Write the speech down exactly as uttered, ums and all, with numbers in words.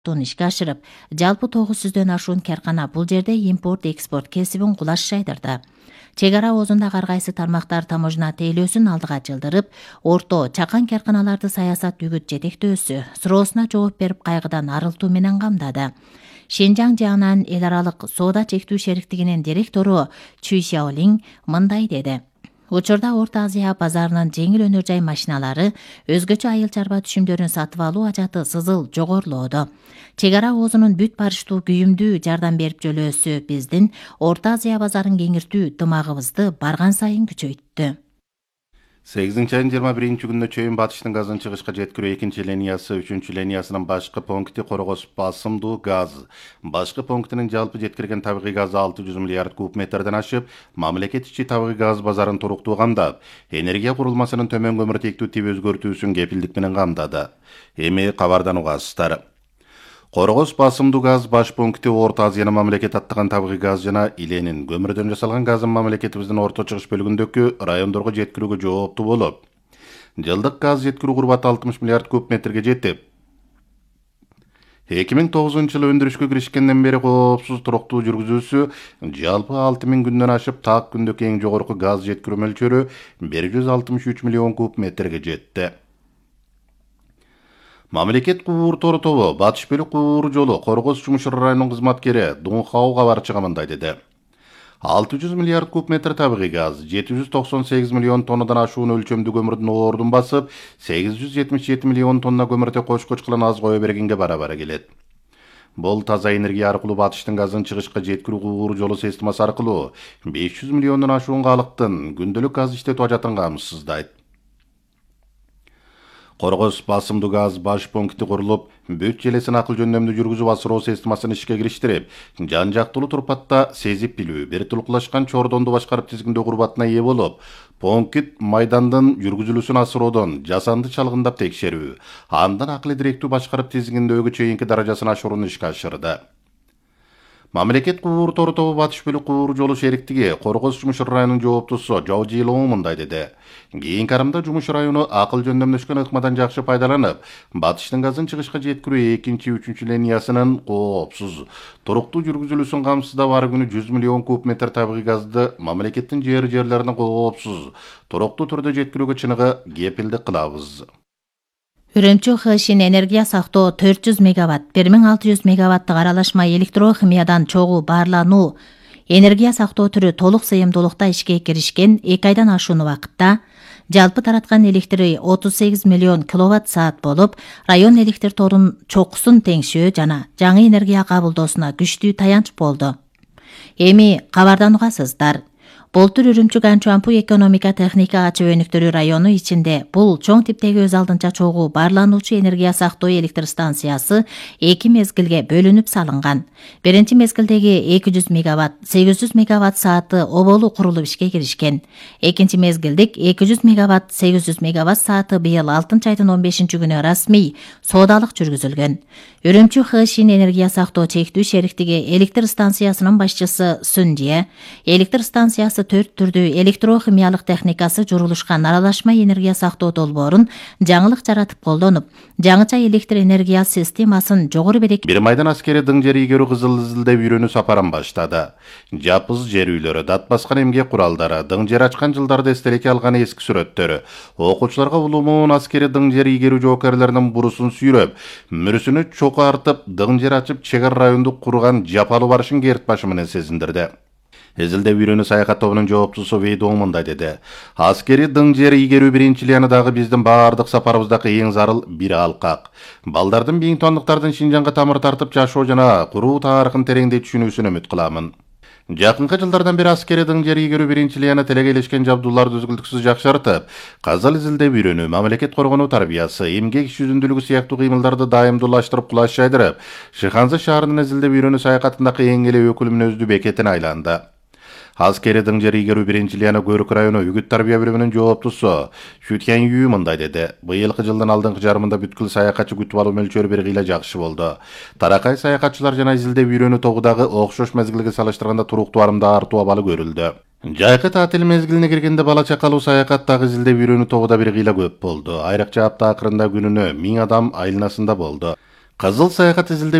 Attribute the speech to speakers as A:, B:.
A: ишке ашырып, жалпы тогуз жүздөн ашуун каркана бул жерде импорт-экспорт кесибин кулаш жайдырды. Чек ара оозундагы ар кайсы тармактар таможня тейлөөсүн алдыга жылдырып, орто, чакан карканаларды саясат үгүт жетектөөсү суроосуна жооп берип кайгыдан арылтуу менен камдады. Шинжаң жаанан эл аралык соода чектүү шериктигинин директору Чүй Шаолинг мындай деди. Учурда Орто Азия базарынын жеңил өнөр жай машиналары өзгөчө айыл чарба түшүмдөрүн сатып алуу ажаты сызыл жогорулоодо. Чек ара оозунун бүт барыштуу күйүмдүү жардам берип жөлөөсү биздин Орто Азия базарын кеңиртүү дымагыбызды барган сайын күчөйттү.
B: сегизинчи айдын жыйырма биринчи күнүнө чейин батыштын газын чыгышка жеткирүү экинчи линиясы, үчүнчү линиясынын башкы пункти Коргоз басымдуу газ. Башкы пунктинин жалпы жеткирген табигый газы алты жүз миллиард куб метрден ашып, мамлекет ичи табигый газ базарын туруктуу камдап, энергия курулмасынын төмөн көмүртектүү тип өзгөртүүсүн кепилдик менен камдады. Эми кабардан угасыздар. Коргоз басымдуу газ баш пункти Орто Азияны мамлекет аттаган табигый газ жана иленин көмүрдөн жасалган газын мамлекетибиздин орто чыгыш бөлүгүндөгү райондорго жеткирүүгө жооптуу болуп, жылдык газ жеткирүү курбаты алтымыш миллиард куб метрге жетип, эки миң тогузунчу жылы өндүрүшкө киришкенден бери коопсуз туруктуу жүргүзүүсү жалпы алты миң күндөн ашып, так күндөгү эң жогорку газ жеткирүү мөлчөрү бир жүз алтымыш үч миллион куб метрге жетти. Мамлекет куур тору тобу Батыш бөлүк куур жолу Коргоз Чумушур районунун кызматкери Дунхау кабарчыга мындай деди. алты жүз миллиард куб метр табигый газ, жети жүз токсон сегиз миллион тоннадан ашуун өлчөмдүү көмүрдүн ордун басып, сегиз жүз жетимиш жети миллион тонна көмүртө кош-коч кылан аз кое бергенге бара-бара келет. Бул таза энергия аркылуу Батыштын газын чыгышка жеткирүү куур жолу системасы аркылуу беш жүз миллиондон ашуун калктын күндөлүк газ иштетүү ажатын камсыздайт. Коргоз басымдуу газ баш пункти курулуп, бүт желесин акыл жөндөмдүү жүргүзүп асыроо системасын ишке кириштирип, жан жактылуу турпатта сезип билүү, бир тулкулашкан чордонду башкарып тизгиндөө курбатына ээ болуп, пункт майдандын жүргүзүлүүсүн асыроодон жасанды чалгындап текшерүү, андан акыл директүү башкарып тизгиндөөгө чейинки даражасын ашырууну ишке ашырды. Мамлекет куур тору тобу Батыш бөлүк куур жолу шериктиги Коргоз Жумуш районунун жооптусу Жоо Жилоо мындай деди. Кийин карамда Жумуш району акыл жөндөмдөшкөн ыкмадан жакшы пайдаланып, Батыштын газын чыгышка жеткирүү экинчи, үчүнчү линиясынын коопсуз, туруктуу жүргүзүлүүсүн камсыздап ар күнү жүз миллион куб метр табигый газды мамлекеттин жер жерлерине коопсуз, туруктуу түрдө жеткирүүгө чыныгы кепилдик кылабыз.
A: Үрөмчү ХШин энергия сактоо төрт жүз мегаватт, бир миң алты жүз мегаваттык аралашма электрохимиядан чогуу баарлануу энергия сактоо түрү толук сыйымдуулукта ишке киришкен эки айдан ашуун убакытта жалпы тараткан электри отуз сегиз миллион киловатт саат болуп, район электр торунун чокусун теңшөө жана жаңы энергия кабылдоосуна күчтүү таянч болду. Эми кабардан угасыздар. Болтур Үрүмчү Ганчуампу экономика техника ачып өнүктүрүү району ичинде бул чоң типтеги өз алдынча чогуу баарлануучу энергия сактоо электр станциясы эки мезгилге бөлүнүп салынган. Биринчи мезгилдеги эки жүз мегаватт, сегиз жүз мегаватт сааты оболу курулуп ишке киришкен. Экинчи мезгилдик эки жүз мегаватт, сегиз жүз мегаватт сааты быйыл алтынчы айдын он бешинчи күнү расмий соодалык жүргүзүлгөн. Үрүмчү ХШин энергия сактоо чектүү шериктиги электр станциясынын башчысы Сүнжие, электр станциясы төрт түрдүү электрохимиялык техникасы журулушкан аралашма энергия сактоо долбоорун жаңылык жаратып колдонуп, жаңыча электр энергия системасын жогору берек
B: бир майдан аскери дың жер ийгерүү кызыл изилдеп үйрөнүү сапарын баштады. Жапыз жер үйлөрү, дат баскан эмгек куралдары, дың жер ачкан жылдарды эстеликке алган эски сүрөттөрү, окуучуларга улумун аскери дың жер ийгерүү жоокерлеринин бурусун сүйрөп, мүрүсүнө чоку артып, дың жер ачып чегар райондук курган жапалуу барышын керт башы менен сезиндирди. Эзилдеп үйрөнүү саякат тобунун жооптусу Вейдо мындай деди. Аскери дың жер ийгерүү биринчи лиянадагы биздин баардык сапарыбыздагы эң зарыл бир алкак. Балдардын биң тондуктардын Шинжаңга тамыр тартып жашоо жана куруу тарыхын тереңдей түшүнүүсүн үмүт кыламын. Жакынкы жылдардан бери аскери дың жер ийгерүү биринчи лияна телегейлешкен жабдууларды үзгүлтүксүз жакшыртып, казыл изилдеп үйрөнүү, мамлекет коргонуу тарбиясы, эмгек иш жүзүндүүлүгү сыяктуу кыймылдарды дайымдуулаштырып кулаш жайдырып, Шыханзы шаарынын изилдеп үйрөнүү саякатындагы эң эле өкүл мүнөздүү бекетине айланды. Аскери дың жер ийгерүү биринчи лияна Көрүк району үгүт тарбия бөлүмүнүн жооптусу Шүткен Ю мындай деди. Быйылкы жылдын алдыңкы жарымында бүткүл саякатчы күтүп алуу мөлчөрү бир кыйла жакшы болду. Таракай саякатчылар жана изилдеп үйрөнүү тогудагы окшош мезгилге салыштырганда туруктуу арымда артуу абалы көрүлдү. Жайкы татил мезгилине киргенде бала чакалуу саякаттагы изилдеп үйрөнүү тогуда бир кыйла көп болду. Айрыкча апта акырында күнүнө миң адам айланасында болду. Кызыл саякат изилдөө